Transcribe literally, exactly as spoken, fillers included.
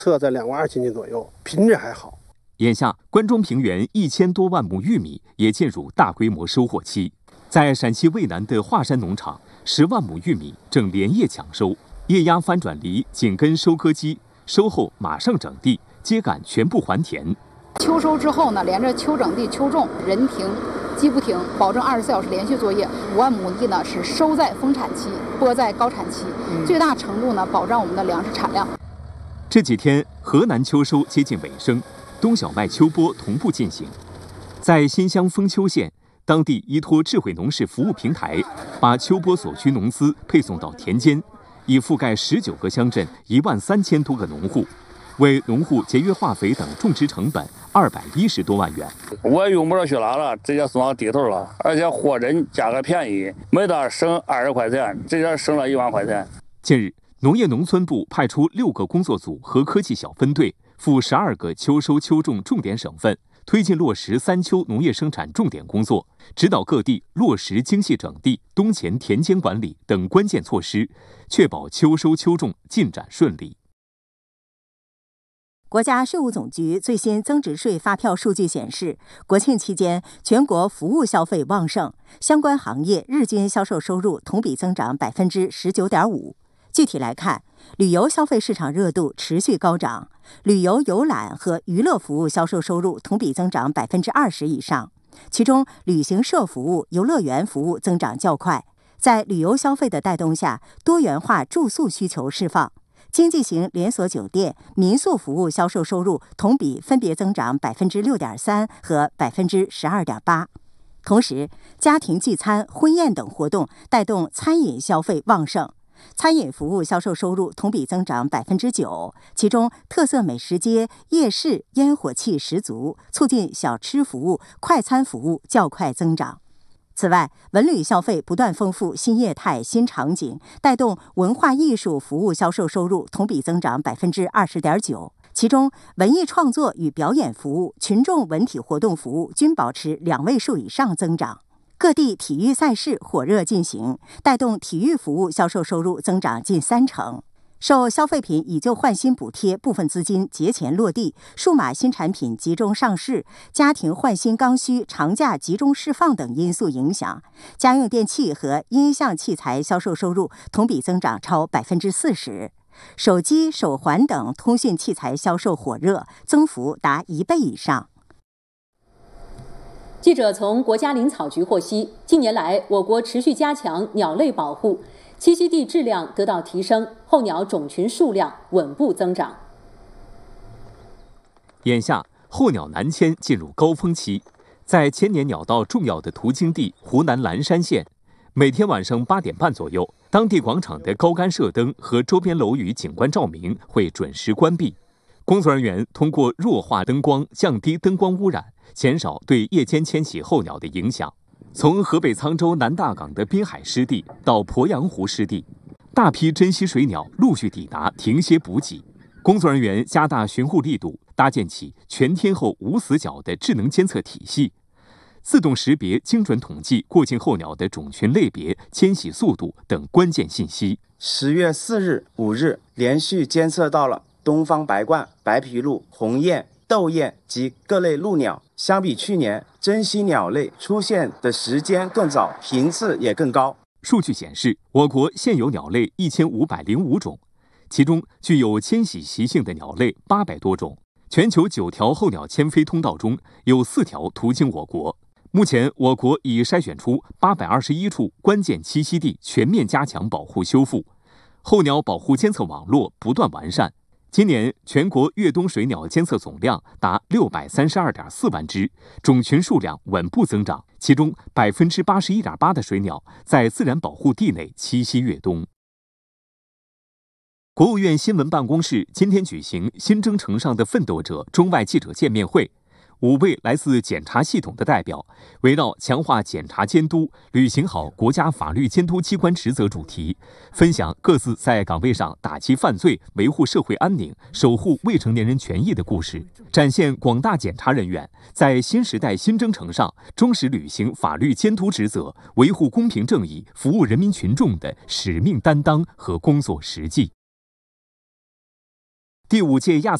测在两万二千斤左右，品质还好。 眼下，关中平原一千多万亩玉米也进入大规模收获期。在陕西渭南的华山农场，十万亩玉米正连夜抢收，液压翻转犁紧跟收割机，收后马上整地，秸秆全部还田。 秋收之后呢，连着秋整地、秋种，人停机不停，保证二十四小时连续作业。五万亩地呢是收在丰产期，播在高产期，最大程度呢保障我们的粮食产量。 这几天，河南秋收接近尾声，冬小麦秋播同步进行。在新乡丰丘县，当地依托智慧农事服务平台，把秋播所需农资配送到田间，已覆盖十九个乡镇一万三千多个农户，为农户节约化肥等种植成本二百一十多万元。 我用不着去哪了，直接送到地头了，而且货真价格便宜，每袋省二十块钱，直接省了一万块钱。 近日，农业农村部派出六个工作组和科技小分队，赴十二个秋收秋种重点省份，推进落实三秋农业生产重点工作，指导各地落实精细整地、冬前田间管理等关键措施，确保秋收秋种进展顺利。 国家税务总局最新增值税发票数据显示，国庆期间全国服务消费旺盛，相关行业日均销售收入同比增长百分之十九点五。具体来看，旅游消费市场热度持续高涨，旅游游览和娱乐服务销售收入同比增长百分之二十以上，其中旅行社服务、游乐园服务增长较快。在旅游消费的带动下，多元化住宿需求释放。经济型连锁酒店、民宿服务销售收入同比分别增长百分之六点三和百分之十二点八。同时，家庭聚餐、婚宴等活动带动餐饮消费旺盛，餐饮服务销售收入同比增长百分之九，其中特色美食街、夜市烟火气十足，促进小吃服务、快餐服务较快增长。此外，文旅消费不断丰富新业态、新场景，带动文化艺术服务销售收入同比增长百分之二十点九。其中，文艺创作与表演服务、群众文体活动服务均保持两位数以上增长。各地体育赛事火热进行，带动体育服务销售收入增长近三成。受消费品以旧换新补贴部分资金节前落地，数码新产品集中上市，家庭换新刚需长假集中释放等因素影响，家用电器和音像器材销售收入同比增长超百分之四十，手机、手环等通讯器材销售火热，增幅达一倍以上。 记者从国家林草局获悉，近年来我国持续加强鸟类保护，栖息地质量得到提升，候鸟种群数量稳步增长。 眼下，候鸟南迁进入高峰期，在千年鸟道重要的途经地湖南蓝山县，每天晚上八点半左右，当地广场的高杆射灯和周边楼宇景观照明会准时关闭。工作人员通过弱化灯光，降低灯光污染，减少对夜间迁徙候鸟的影响。从河北沧州南大港的滨海湿地到鄱阳湖湿地，大批珍稀水鸟陆续抵达停歇补给。工作人员加大巡护力度，搭建起全天候无死角的智能监测体系，自动识别、精准统计过境候鸟的种群类别、迁徙速度等关键信息。 十月四日、五日连续监测到了东方白鹳、白皮鹭、鸿雁、斗雁及各类鹭鸟。相比去年，珍稀鸟类出现的时间更早，频次也更高。 数据显示，我国现有鸟类一千五百零五种，其中具有迁徙习性的鸟类八百多种。全球九条候鸟迁飞通道中有四条途经我国。目前，我国已筛选出八百二十一处关键栖息地，全面加强保护修复，候鸟保护监测网络不断完善。今年全国越冬水鸟监测总量达六百三十二点四万只，种群数量稳步增长，其中百分之八十一点八的水鸟在自然保护地内栖息越冬。国务院新闻办公室今天举行新征程上的奋斗者中外记者见面会。五位来自检察系统的代表围绕强化检察监督、履行好国家法律监督机关职责主题，分享各自在岗位上打击犯罪、维护社会安宁、守护未成年人权益的故事，展现广大检察人员在新时代新征程上忠实履行法律监督职责、维护公平正义、服务人民群众的使命担当和工作实际。 第五届亚